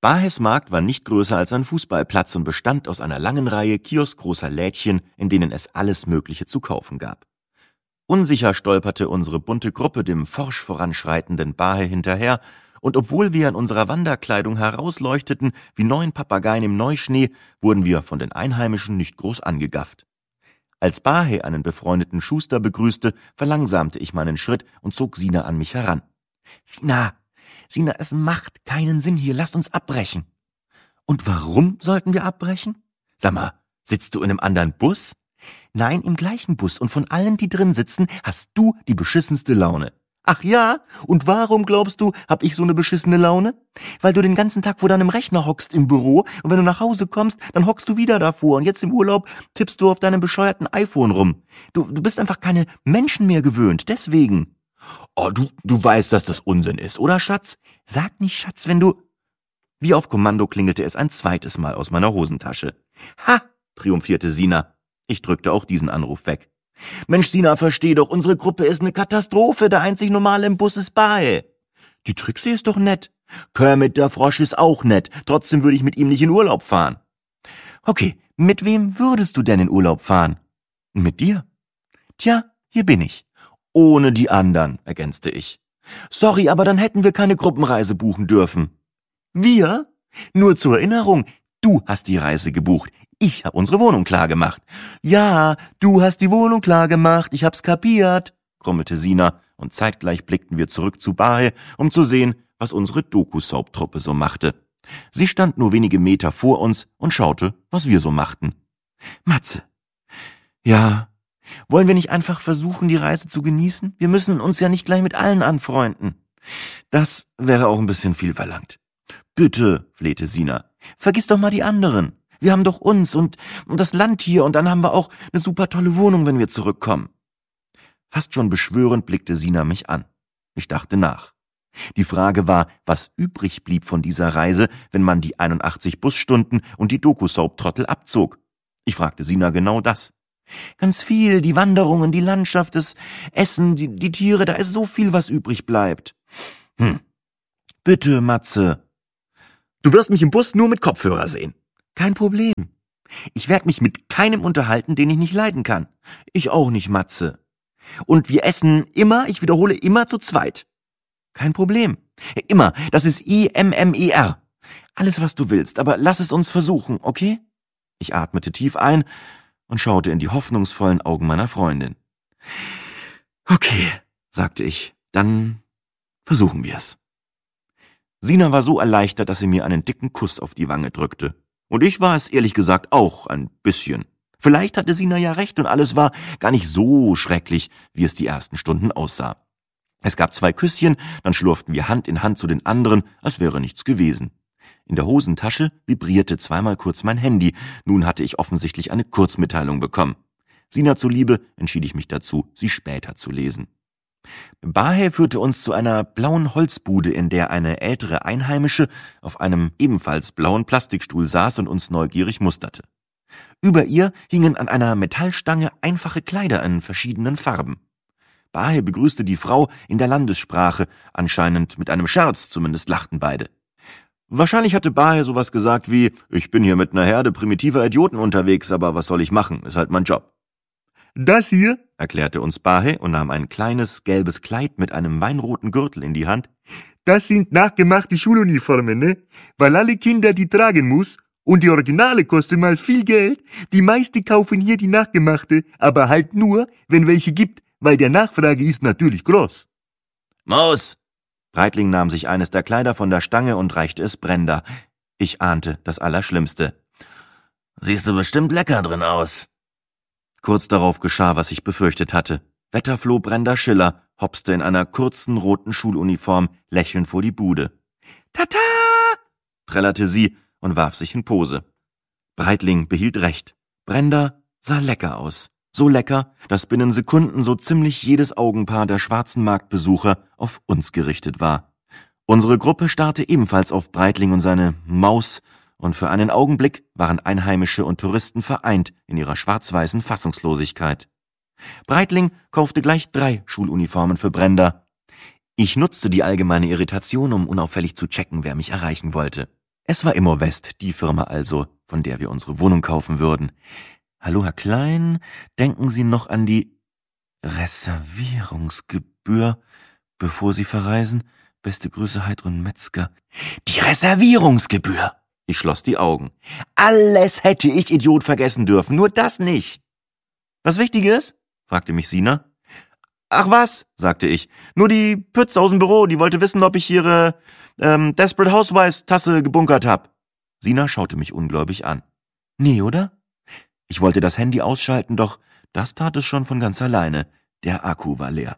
Bahes Markt war nicht größer als ein Fußballplatz und bestand aus einer langen Reihe kioskgroßer Lädchen, in denen es alles Mögliche zu kaufen gab. Unsicher stolperte unsere bunte Gruppe dem forsch voranschreitenden Bahe hinterher, und obwohl wir in unserer Wanderkleidung herausleuchteten wie 9 Papageien im Neuschnee, wurden wir von den Einheimischen nicht groß angegafft. Als Bahe einen befreundeten Schuster begrüßte, verlangsamte ich meinen Schritt und zog Sina an mich heran. »Sina, es macht keinen Sinn hier, lasst uns abbrechen.« »Und warum sollten wir abbrechen?« »Sag mal, sitzt du in einem anderen Bus?« »Nein, im gleichen Bus, und von allen, die drin sitzen, hast du die beschissenste Laune.« »Ach ja? Und warum, glaubst du, hab ich so eine beschissene Laune?« »Weil du den ganzen Tag vor deinem Rechner hockst im Büro, und wenn du nach Hause kommst, dann hockst du wieder davor, und jetzt im Urlaub tippst du auf deinem bescheuerten iPhone rum. Du bist einfach keine Menschen mehr gewöhnt, deswegen.« »Oh, du weißt, dass das Unsinn ist, oder, Schatz?« »Sag nicht Schatz, wenn du...« Wie auf Kommando klingelte es ein zweites Mal aus meiner Hosentasche. »Ha!« triumphierte Sina. Ich drückte auch diesen Anruf weg. »Mensch, Sina, versteh doch, unsere Gruppe ist eine Katastrophe, der einzig Normale im Bus ist Bahe.« »Die Trixie ist doch nett.« »Kermit der Frosch ist auch nett, trotzdem würde ich mit ihm nicht in Urlaub fahren.« »Okay, mit wem würdest du denn in Urlaub fahren?« »Mit dir.« »Tja, hier bin ich.« »Ohne die anderen«, ergänzte ich. »Sorry, aber dann hätten wir keine Gruppenreise buchen dürfen.« »Wir? Nur zur Erinnerung, du hast die Reise gebucht. Ich habe unsere Wohnung klargemacht.« »Ja, du hast die Wohnung klargemacht, ich hab's kapiert«, grummelte Sina, und zeitgleich blickten wir zurück zu Bahe, um zu sehen, was unsere Doku-Soap-Truppe so machte. Sie stand nur wenige Meter vor uns und schaute, was wir so machten. »Matze, ja, wollen wir nicht einfach versuchen, die Reise zu genießen? Wir müssen uns ja nicht gleich mit allen anfreunden.« »Das wäre auch ein bisschen viel verlangt.« »Bitte«, flehte Sina, »vergiss doch mal die anderen. Wir haben doch uns und das Land hier, und dann haben wir auch eine super tolle Wohnung, wenn wir zurückkommen.« Fast schon beschwörend blickte Sina mich an. Ich dachte nach. Die Frage war, was übrig blieb von dieser Reise, wenn man die 81 Busstunden und die Doku-Soap-Trottel abzog. Ich fragte Sina genau das. »Ganz viel, die Wanderungen, die Landschaft, das Essen, die Tiere, da ist so viel, was übrig bleibt.« »Bitte, Matze.« »Du wirst mich im Bus nur mit Kopfhörer sehen.« »Kein Problem. Ich werde mich mit keinem unterhalten, den ich nicht leiden kann.« »Ich auch nicht, Matze.« »Und wir essen immer, ich wiederhole, immer zu zweit.« »Kein Problem. Immer, das ist IMMER. Alles, was du willst, aber lass es uns versuchen, okay?« Ich atmete tief ein und schaute in die hoffnungsvollen Augen meiner Freundin. »Okay«, sagte ich, »dann versuchen wir's.« Sina war so erleichtert, dass sie mir einen dicken Kuss auf die Wange drückte. Und ich war es ehrlich gesagt auch ein bisschen. Vielleicht hatte Sina ja recht und alles war gar nicht so schrecklich, wie es die ersten Stunden aussah. Es gab 2 Küsschen, dann schlurften wir Hand in Hand zu den anderen, als wäre nichts gewesen. In der Hosentasche vibrierte zweimal kurz mein Handy. Nun hatte ich offensichtlich eine Kurzmitteilung bekommen. Sina zuliebe entschied ich mich dazu, sie später zu lesen. Bahe führte uns zu einer blauen Holzbude, in der eine ältere Einheimische auf einem ebenfalls blauen Plastikstuhl saß und uns neugierig musterte. Über ihr hingen an einer Metallstange einfache Kleider in verschiedenen Farben. Bahe begrüßte die Frau in der Landessprache, anscheinend mit einem Scherz, zumindest lachten beide. Wahrscheinlich hatte Bahe sowas gesagt wie, ich bin hier mit einer Herde primitiver Idioten unterwegs, aber was soll ich machen, ist halt mein Job. »Das hier«, erklärte uns Bahe und nahm ein kleines, gelbes Kleid mit einem weinroten Gürtel in die Hand, »das sind nachgemachte Schuluniformen, ne? Weil alle Kinder die tragen muss und die Originale kosten mal viel Geld. Die meisten kaufen hier die nachgemachte, aber halt nur, wenn welche gibt, weil der Nachfrage ist natürlich groß.« »Maus!« Breitling nahm sich eines der Kleider von der Stange und reichte es Brenda. Ich ahnte das Allerschlimmste. »Siehst du bestimmt lecker drin aus.« Kurz darauf geschah, was ich befürchtet hatte. Wetterfloh Brenda Schiller hopste in einer kurzen roten Schuluniform lächelnd vor die Bude. »Tata!« trällerte sie und warf sich in Pose. Breitling behielt recht. Brenda sah lecker aus. So lecker, dass binnen Sekunden so ziemlich jedes Augenpaar der schwarzen Marktbesucher auf uns gerichtet war. Unsere Gruppe starrte ebenfalls auf Breitling und seine Maus, und für einen Augenblick waren Einheimische und Touristen vereint in ihrer schwarz-weißen Fassungslosigkeit. Breitling kaufte gleich 3 Schuluniformen für Brenda. Ich nutzte die allgemeine Irritation, um unauffällig zu checken, wer mich erreichen wollte. Es war Immowest, die Firma also, von der wir unsere Wohnung kaufen würden. »Hallo, Herr Klein, denken Sie noch an die Reservierungsgebühr, bevor Sie verreisen? Beste Grüße, Heidrun Metzger.« »Die Reservierungsgebühr!« Ich schloss die Augen. Alles hätte ich, Idiot, vergessen dürfen, nur das nicht. »Was Wichtiges?« fragte mich Sina. »Ach was«, sagte ich, »nur die Pütz aus dem Büro, die wollte wissen, ob ich ihre Desperate Housewives-Tasse gebunkert hab.« Sina schaute mich ungläubig an. »Nee, oder?« Ich wollte das Handy ausschalten, doch das tat es schon von ganz alleine. Der Akku war leer.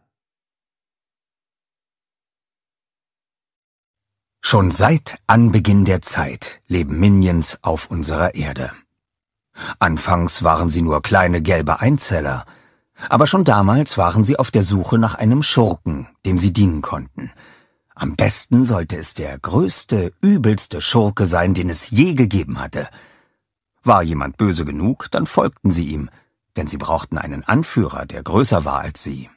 Schon seit Anbeginn der Zeit leben Minions auf unserer Erde. Anfangs waren sie nur kleine gelbe Einzeller, aber schon damals waren sie auf der Suche nach einem Schurken, dem sie dienen konnten. Am besten sollte es der größte, übelste Schurke sein, den es je gegeben hatte. War jemand böse genug, dann folgten sie ihm, denn sie brauchten einen Anführer, der größer war als sie.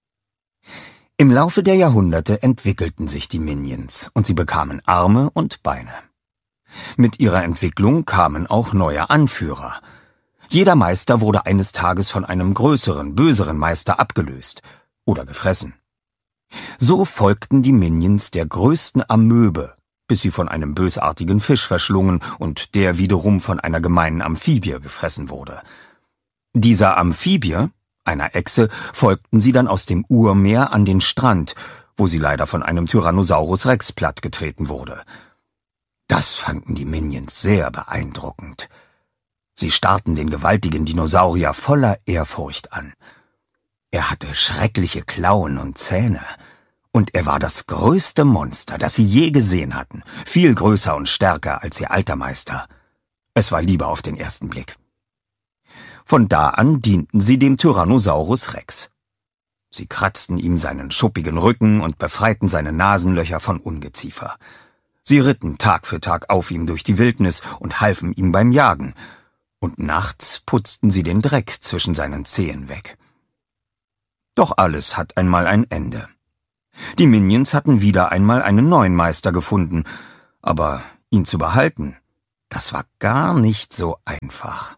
Im Laufe der Jahrhunderte entwickelten sich die Minions und sie bekamen Arme und Beine. Mit ihrer Entwicklung kamen auch neue Anführer. Jeder Meister wurde eines Tages von einem größeren, böseren Meister abgelöst oder gefressen. So folgten die Minions der größten Amöbe, bis sie von einem bösartigen Fisch verschlungen und der wiederum von einer gemeinen Amphibie gefressen wurde. Dieser Amphibie, einer Echse, folgten sie dann aus dem Urmeer an den Strand, wo sie leider von einem Tyrannosaurus Rex plattgetreten wurde. Das fanden die Minions sehr beeindruckend. Sie starrten den gewaltigen Dinosaurier voller Ehrfurcht an. Er hatte schreckliche Klauen und Zähne, und er war das größte Monster, das sie je gesehen hatten, viel größer und stärker als ihr alter Meister. Es war Liebe auf den ersten Blick. Von da an dienten sie dem Tyrannosaurus Rex. Sie kratzten ihm seinen schuppigen Rücken und befreiten seine Nasenlöcher von Ungeziefer. Sie ritten Tag für Tag auf ihm durch die Wildnis und halfen ihm beim Jagen, und nachts putzten sie den Dreck zwischen seinen Zehen weg. Doch alles hat einmal ein Ende. Die Minions hatten wieder einmal einen neuen Meister gefunden, aber ihn zu behalten, das war gar nicht so einfach.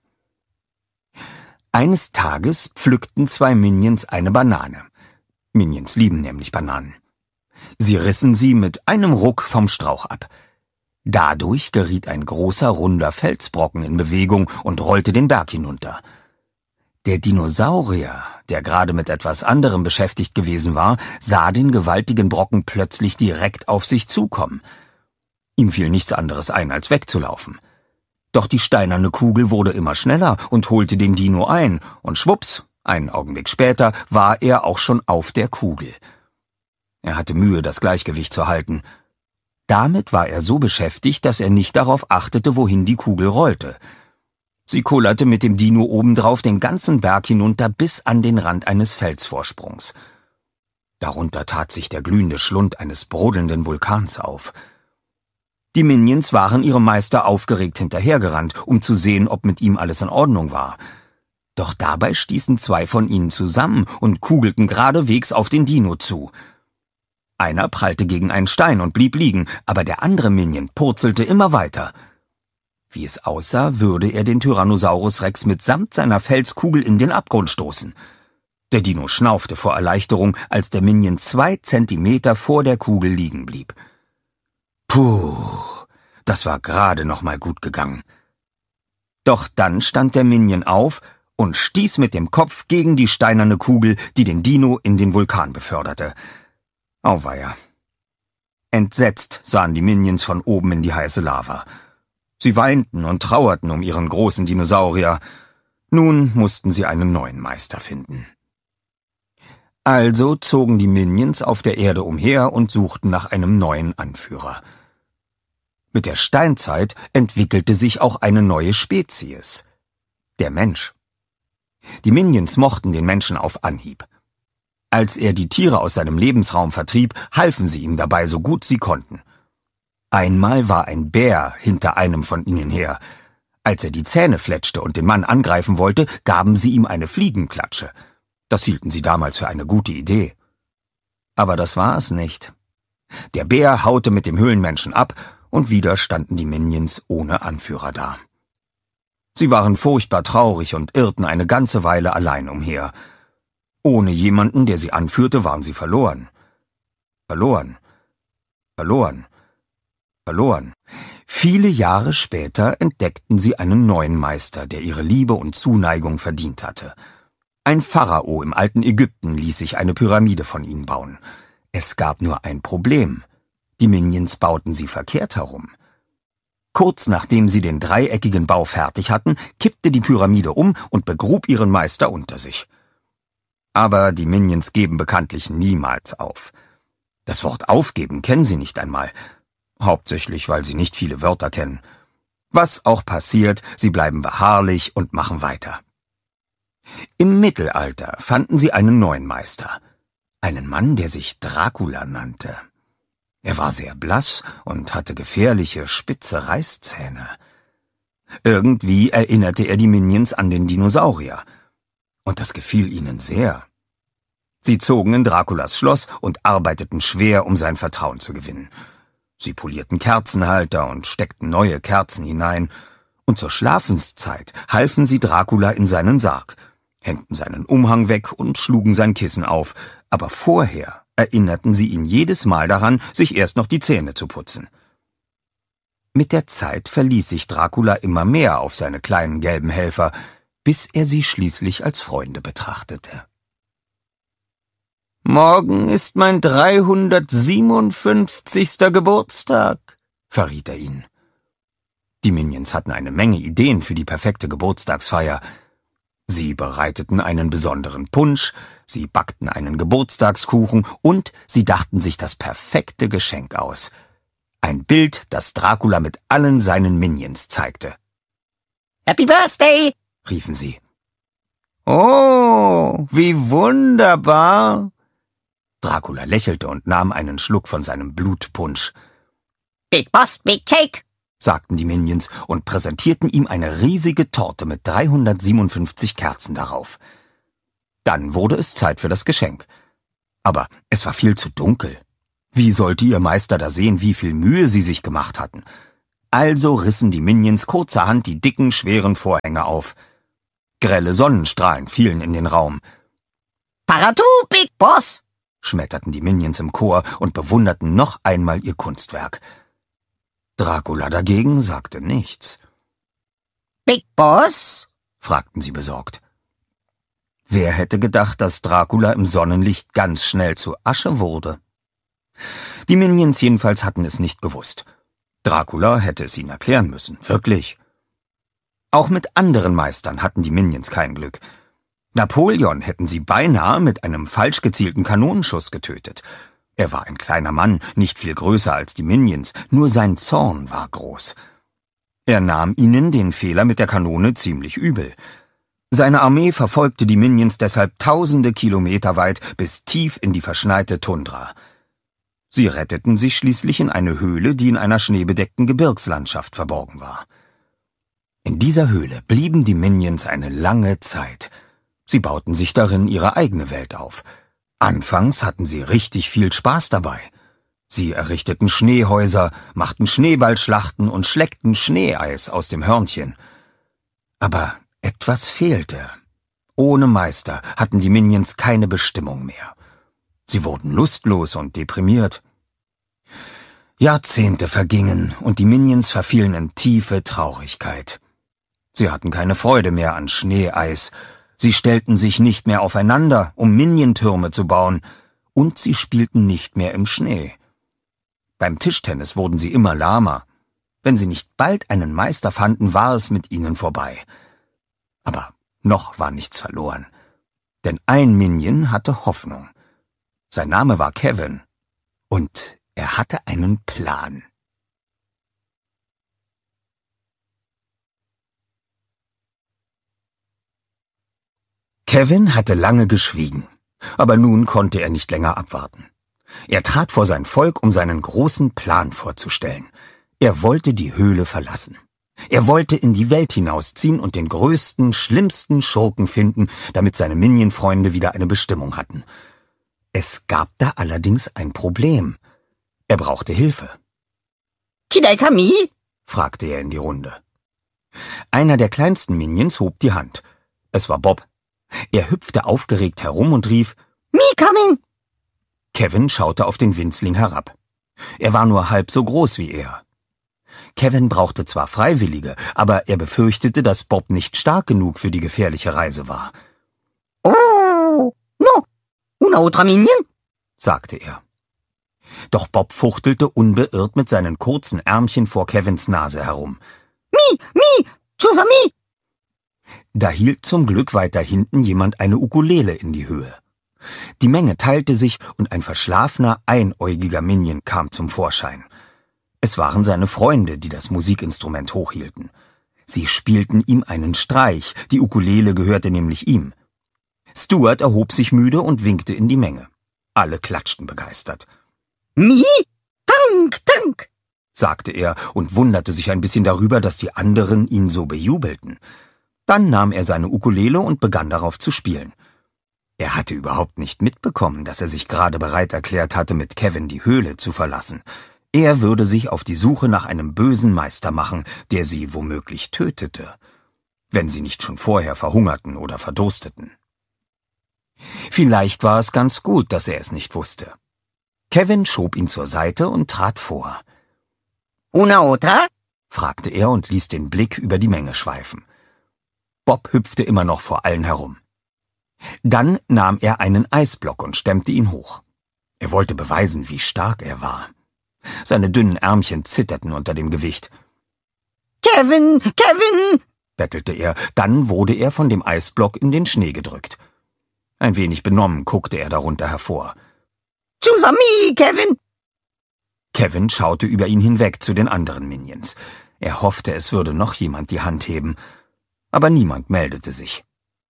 Eines Tages pflückten zwei Minions eine Banane. Minions lieben nämlich Bananen. Sie rissen sie mit einem Ruck vom Strauch ab. Dadurch geriet ein großer, runder Felsbrocken in Bewegung und rollte den Berg hinunter. Der Dinosaurier, der gerade mit etwas anderem beschäftigt gewesen war, sah den gewaltigen Brocken plötzlich direkt auf sich zukommen. Ihm fiel nichts anderes ein, als wegzulaufen. Doch die steinerne Kugel wurde immer schneller und holte den Dino ein, und schwupps, einen Augenblick später war er auch schon auf der Kugel. Er hatte Mühe, das Gleichgewicht zu halten. Damit war er so beschäftigt, dass er nicht darauf achtete, wohin die Kugel rollte. Sie kullerte mit dem Dino obendrauf den ganzen Berg hinunter bis an den Rand eines Felsvorsprungs. Darunter tat sich der glühende Schlund eines brodelnden Vulkans auf. Die Minions waren ihrem Meister aufgeregt hinterhergerannt, um zu sehen, ob mit ihm alles in Ordnung war. Doch dabei stießen zwei von ihnen zusammen und kugelten geradewegs auf den Dino zu. Einer prallte gegen einen Stein und blieb liegen, aber der andere Minion purzelte immer weiter. Wie es aussah, würde er den Tyrannosaurus Rex mitsamt seiner Felskugel in den Abgrund stoßen. Der Dino schnaufte vor Erleichterung, als der Minion 2 Zentimeter vor der Kugel liegen blieb. Puh, das war gerade noch mal gut gegangen. Doch dann stand der Minion auf und stieß mit dem Kopf gegen die steinerne Kugel, die den Dino in den Vulkan beförderte. Auweia. Entsetzt sahen die Minions von oben in die heiße Lava. Sie weinten und trauerten um ihren großen Dinosaurier. Nun mussten sie einen neuen Meister finden. Also zogen die Minions auf der Erde umher und suchten nach einem neuen Anführer. Mit der Steinzeit entwickelte sich auch eine neue Spezies: der Mensch. Die Minions mochten den Menschen auf Anhieb. Als er die Tiere aus seinem Lebensraum vertrieb, halfen sie ihm dabei, so gut sie konnten. Einmal war ein Bär hinter einem von ihnen her. Als er die Zähne fletschte und den Mann angreifen wollte, gaben sie ihm eine Fliegenklatsche. Das hielten sie damals für eine gute Idee. Aber das war es nicht. Der Bär haute mit dem Höhlenmenschen ab, und wieder standen die Minions ohne Anführer da. Sie waren furchtbar traurig und irrten eine ganze Weile allein umher. Ohne jemanden, der sie anführte, waren sie verloren. Verloren. Verloren. Verloren. Viele Jahre später entdeckten sie einen neuen Meister, der ihre Liebe und Zuneigung verdient hatte. Ein Pharao im alten Ägypten ließ sich eine Pyramide von ihnen bauen. Es gab nur ein Problem. Die Minions bauten sie verkehrt herum. Kurz nachdem sie den dreieckigen Bau fertig hatten, kippte die Pyramide um und begrub ihren Meister unter sich. Aber die Minions geben bekanntlich niemals auf. Das Wort aufgeben kennen sie nicht einmal. Hauptsächlich, weil sie nicht viele Wörter kennen. Was auch passiert, sie bleiben beharrlich und machen weiter. Im Mittelalter fanden sie einen neuen Meister. Einen Mann, der sich Dracula nannte. Er war sehr blass und hatte gefährliche, spitze Reißzähne. Irgendwie erinnerte er die Minions an den Dinosaurier. Und das gefiel ihnen sehr. Sie zogen in Draculas Schloss und arbeiteten schwer, um sein Vertrauen zu gewinnen. Sie polierten Kerzenhalter und steckten neue Kerzen hinein, und zur Schlafenszeit halfen sie Dracula in seinen Sarg, hängten seinen Umhang weg und schlugen sein Kissen auf, aber vorher erinnerten sie ihn jedes Mal daran, sich erst noch die Zähne zu putzen. Mit der Zeit verließ sich Dracula immer mehr auf seine kleinen gelben Helfer, bis er sie schließlich als Freunde betrachtete. »Morgen ist mein 357. Geburtstag«, verriet er ihnen. Die Minions hatten eine Menge Ideen für die perfekte Geburtstagsfeier. Sie bereiteten einen besonderen Punsch, sie backten einen Geburtstagskuchen und sie dachten sich das perfekte Geschenk aus. Ein Bild, das Dracula mit allen seinen Minions zeigte. »Happy Birthday«, riefen sie. »Oh, wie wunderbar!« Dracula lächelte und nahm einen Schluck von seinem Blutpunsch. »Big Boss, Big Cake«, sagten die Minions und präsentierten ihm eine riesige Torte mit 357 Kerzen darauf. Dann wurde es Zeit für das Geschenk. Aber es war viel zu dunkel. Wie sollte ihr Meister da sehen, wie viel Mühe sie sich gemacht hatten? Also rissen die Minions kurzerhand die dicken, schweren Vorhänge auf. Grelle Sonnenstrahlen fielen in den Raum. »Paratu, Big Boss«, schmetterten die Minions im Chor und bewunderten noch einmal ihr Kunstwerk. Dracula dagegen sagte nichts. »Big Boss?« fragten sie besorgt. Wer hätte gedacht, dass Dracula im Sonnenlicht ganz schnell zu Asche wurde? Die Minions jedenfalls hatten es nicht gewusst. Dracula hätte es ihnen erklären müssen, wirklich. Auch mit anderen Meistern hatten die Minions kein Glück. Napoleon hätten sie beinahe mit einem falsch gezielten Kanonenschuss getötet. Er war ein kleiner Mann, nicht viel größer als die Minions, nur sein Zorn war groß. Er nahm ihnen den Fehler mit der Kanone ziemlich übel. Seine Armee verfolgte die Minions deshalb tausende Kilometer weit bis tief in die verschneite Tundra. Sie retteten sich schließlich in eine Höhle, die in einer schneebedeckten Gebirgslandschaft verborgen war. In dieser Höhle blieben die Minions eine lange Zeit. Sie bauten sich darin ihre eigene Welt auf. Anfangs hatten sie richtig viel Spaß dabei. Sie errichteten Schneehäuser, machten Schneeballschlachten und schleckten Schneeeis aus dem Hörnchen. Aber etwas fehlte. Ohne Meister hatten die Minions keine Bestimmung mehr. Sie wurden lustlos und deprimiert. Jahrzehnte vergingen und die Minions verfielen in tiefe Traurigkeit. Sie hatten keine Freude mehr an Schneeeis. Sie stellten sich nicht mehr aufeinander, um Miniontürme zu bauen, und sie spielten nicht mehr im Schnee. Beim Tischtennis wurden sie immer lahmer. Wenn sie nicht bald einen Meister fanden, war es mit ihnen vorbei. Aber noch war nichts verloren. Denn ein Minion hatte Hoffnung. Sein Name war Kevin. Und er hatte einen Plan. Kevin hatte lange geschwiegen, aber nun konnte er nicht länger abwarten. Er trat vor sein Volk, um seinen großen Plan vorzustellen. Er wollte die Höhle verlassen. Er wollte in die Welt hinausziehen und den größten, schlimmsten Schurken finden, damit seine Minion-Freunde wieder eine Bestimmung hatten. Es gab da allerdings ein Problem. Er brauchte Hilfe. Kidai-Kami? fragte er in die Runde. Einer der kleinsten Minions hob die Hand. Es war Bob. Er hüpfte aufgeregt herum und rief, Me coming! Kevin schaute auf den Winzling herab. Er war nur halb so groß wie er. Kevin brauchte zwar Freiwillige, aber er befürchtete, dass Bob nicht stark genug für die gefährliche Reise war. Oh, no, una otra minion? Sagte er. Doch Bob fuchtelte unbeirrt mit seinen kurzen Ärmchen vor Kevins Nase herum. Me, choose me! Da hielt zum Glück weiter hinten jemand eine Ukulele in die Höhe. Die Menge teilte sich und ein verschlafener, einäugiger Minion kam zum Vorschein. Es waren seine Freunde, die das Musikinstrument hochhielten. Sie spielten ihm einen Streich, die Ukulele gehörte nämlich ihm. Stuart erhob sich müde und winkte in die Menge. Alle klatschten begeistert. Me? Dank, sagte er und wunderte sich ein bisschen darüber, dass die anderen ihn so bejubelten. Dann nahm er seine Ukulele und begann darauf zu spielen. Er hatte überhaupt nicht mitbekommen, dass er sich gerade bereit erklärt hatte, mit Kevin die Höhle zu verlassen. Er würde sich auf die Suche nach einem bösen Meister machen, der sie womöglich tötete, wenn sie nicht schon vorher verhungerten oder verdursteten. Vielleicht war es ganz gut, dass er es nicht wusste. Kevin schob ihn zur Seite und trat vor. Una otra? fragte er und ließ den Blick über die Menge schweifen. Bob hüpfte immer noch vor allen herum. Dann nahm er einen Eisblock und stemmte ihn hoch. Er wollte beweisen, wie stark er war. Seine dünnen Ärmchen zitterten unter dem Gewicht. Kevin! Bettelte er, dann wurde er von dem Eisblock in den Schnee gedrückt. Ein wenig benommen guckte er darunter hervor. Choose me, Kevin! Kevin schaute über ihn hinweg zu den anderen Minions. Er hoffte, es würde noch jemand die Hand heben, aber niemand meldete sich.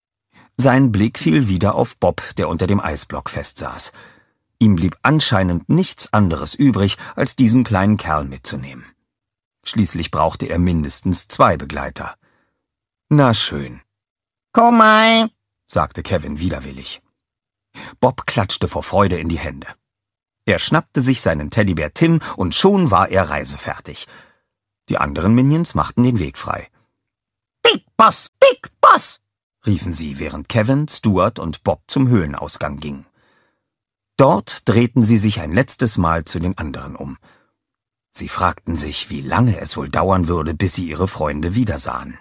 Sein Blick fiel wieder auf Bob, der unter dem Eisblock festsaß. Ihm blieb anscheinend nichts anderes übrig, als diesen kleinen Kerl mitzunehmen. Schließlich brauchte er mindestens 2 Begleiter. Na schön, Komai! sagte Kevin widerwillig. Bob klatschte vor Freude in die Hände. Er schnappte sich seinen Teddybär Tim und schon war er reisefertig. Die anderen Minions machten den Weg frei. Big Boss! Riefen sie, während Kevin, Stuart und Bob zum Höhlenausgang gingen. Dort drehten sie sich ein letztes Mal zu den anderen um. Sie fragten sich, wie lange es wohl dauern würde, bis sie ihre Freunde wiedersahen.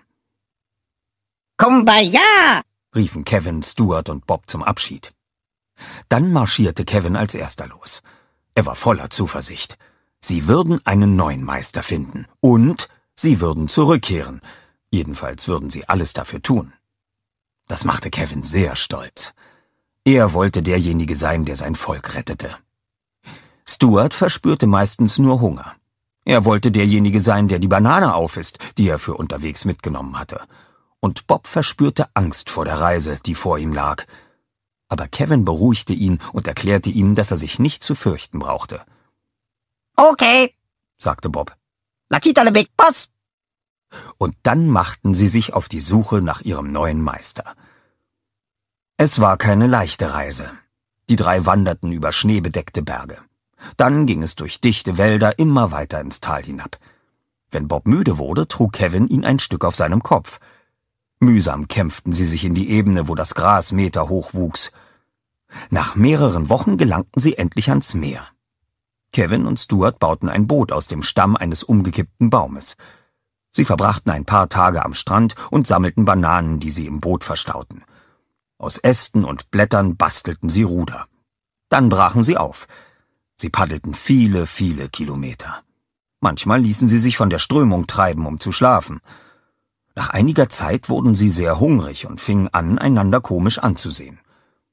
Kumbaya! Riefen Kevin, Stuart und Bob zum Abschied. Dann marschierte Kevin als erster los. Er war voller Zuversicht. Sie würden einen neuen Meister finden und sie würden zurückkehren. Jedenfalls würden sie alles dafür tun. Das machte Kevin sehr stolz. Er wollte derjenige sein, der sein Volk rettete. Stuart verspürte meistens nur Hunger. Er wollte derjenige sein, der die Banane aufisst, die er für unterwegs mitgenommen hatte. Und Bob verspürte Angst vor der Reise, die vor ihm lag. Aber Kevin beruhigte ihn und erklärte ihm, dass er sich nicht zu fürchten brauchte. Okay, sagte Bob. la quítale, Big Boss! Und dann machten sie sich auf die Suche nach ihrem neuen Meister. Es war keine leichte Reise. Die 3 wanderten über schneebedeckte Berge. Dann ging es durch dichte Wälder immer weiter ins Tal hinab. Wenn Bob müde wurde, trug Kevin ihn ein Stück auf seinem Kopf. Mühsam kämpften sie sich in die Ebene, wo das Gras meterhoch wuchs. Nach mehreren Wochen gelangten sie endlich ans Meer. Kevin und Stuart bauten ein Boot aus dem Stamm eines umgekippten Baumes. Sie verbrachten ein paar Tage am Strand und sammelten Bananen, die sie im Boot verstauten. Aus Ästen und Blättern bastelten sie Ruder. Dann brachen sie auf. Sie paddelten viele, viele Kilometer. Manchmal ließen sie sich von der Strömung treiben, um zu schlafen. Nach einiger Zeit wurden sie sehr hungrig und fingen an, einander komisch anzusehen.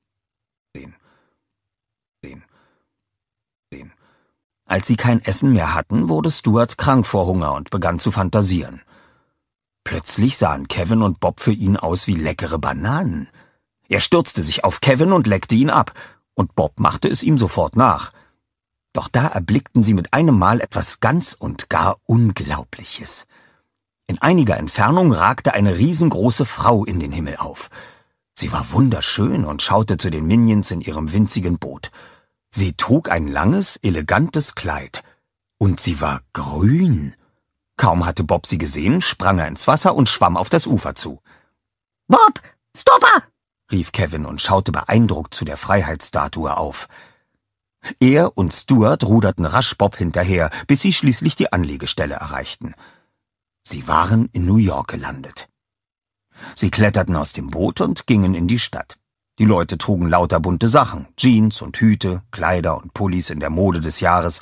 Als sie kein Essen mehr hatten, wurde Stuart krank vor Hunger und begann zu fantasieren. Plötzlich sahen Kevin und Bob für ihn aus wie leckere Bananen. Er stürzte sich auf Kevin und leckte ihn ab, und Bob machte es ihm sofort nach. Doch da erblickten sie mit einem Mal etwas ganz und gar Unglaubliches. In einiger Entfernung ragte eine riesengroße Frau in den Himmel auf. Sie war wunderschön und schaute zu den Minions in ihrem winzigen Boot. Sie trug ein langes, elegantes Kleid. Und sie war grün. Kaum hatte Bob sie gesehen, sprang er ins Wasser und schwamm auf das Ufer zu. Bob, stoppa! Rief Kevin und schaute beeindruckt zu der Freiheitsstatue auf. Er und Stuart ruderten rasch Bob hinterher, bis sie schließlich die Anlegestelle erreichten. Sie waren in New York gelandet. Sie kletterten aus dem Boot und gingen in die Stadt. Die Leute trugen lauter bunte Sachen, Jeans und Hüte, Kleider und Pullis in der Mode des Jahres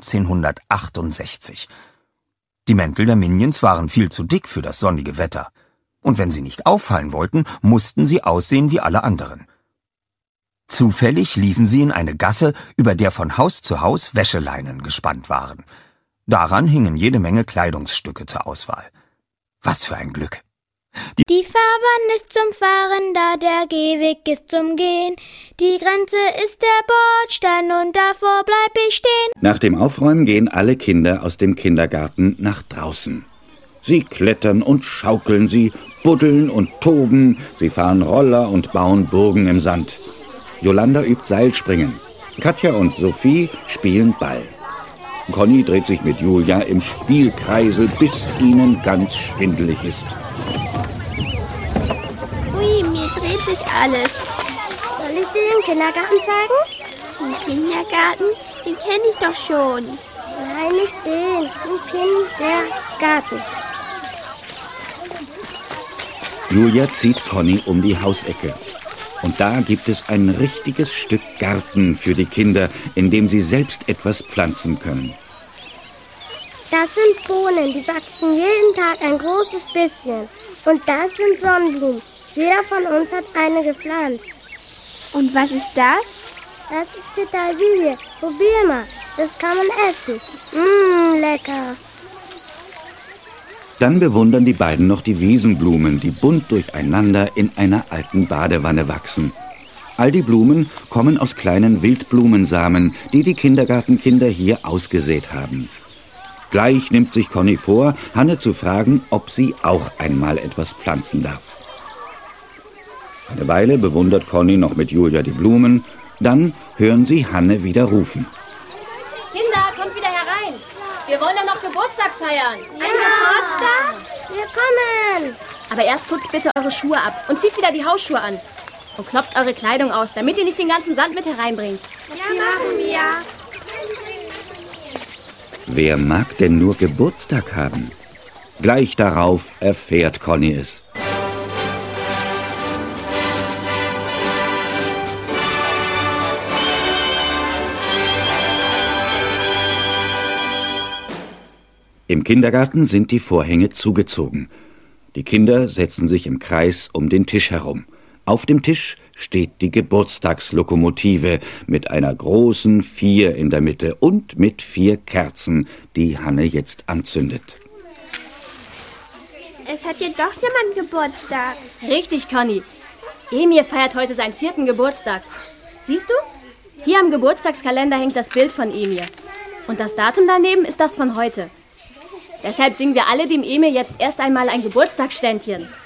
1968. Die Mäntel der Minions waren viel zu dick für das sonnige Wetter. Und wenn sie nicht auffallen wollten, mussten sie aussehen wie alle anderen. Zufällig liefen sie in eine Gasse, über der von Haus zu Haus Wäscheleinen gespannt waren. Daran hingen jede Menge Kleidungsstücke zur Auswahl. Was für ein Glück! Die Fahrbahn ist zum Fahren da, der Gehweg ist zum Gehen. Die Grenze ist der Bordstein und davor bleib ich stehen. Nach dem Aufräumen gehen alle Kinder aus dem Kindergarten nach draußen. Sie klettern und schaukeln, sie buddeln und toben, sie fahren Roller und bauen Burgen im Sand. Jolanda übt Seilspringen. Katja und Sophie spielen Ball. Conny dreht sich mit Julia im Spielkreisel, bis ihnen ganz schwindelig ist. Ui, mir dreht sich alles. Soll ich dir den Kindergarten zeigen? Den Kindergarten? Den kenne ich doch schon. Nein, nicht den. Den Kindergarten. Julia zieht Conny um die Hausecke. Und da gibt es ein richtiges Stück Garten für die Kinder, in dem sie selbst etwas pflanzen können. Das sind Bohnen, die wachsen jeden Tag ein großes bisschen. Und das sind Sonnenblumen. Jeder von uns hat eine gepflanzt. Und was ist das? Das ist Petersilie. Probier mal. Das kann man essen. Lecker. Dann bewundern die beiden noch die Wiesenblumen, die bunt durcheinander in einer alten Badewanne wachsen. All die Blumen kommen aus kleinen Wildblumensamen, die die Kindergartenkinder hier ausgesät haben. Gleich nimmt sich Conny vor, Hanne zu fragen, ob sie auch einmal etwas pflanzen darf. Eine Weile bewundert Conny noch mit Julia die Blumen, dann hören sie Hanne wieder rufen. Kinder, kommt wieder herein. Wir wollen ja noch Geburtstag feiern. Geburtstag? Wir kommen. Aber erst putzt bitte eure Schuhe ab und zieht wieder die Hausschuhe an. Und klopft eure Kleidung aus, damit ihr nicht den ganzen Sand mit hereinbringt. Ja, machen wir. Wer mag denn nur Geburtstag haben? Gleich darauf erfährt Conny es. Im Kindergarten sind die Vorhänge zugezogen. Die Kinder setzen sich im Kreis um den Tisch herum. Auf dem Tisch steht die Geburtstagslokomotive mit einer großen 4 in der Mitte und mit 4 Kerzen, die Hanne jetzt anzündet. Es hat ja doch jemand Geburtstag. Richtig, Conny. Emir feiert heute seinen 4. Geburtstag. Siehst du? Hier am Geburtstagskalender hängt das Bild von Emir. Und das Datum daneben ist das von heute. Deshalb singen wir alle dem Emir jetzt erst einmal ein Geburtstagsständchen.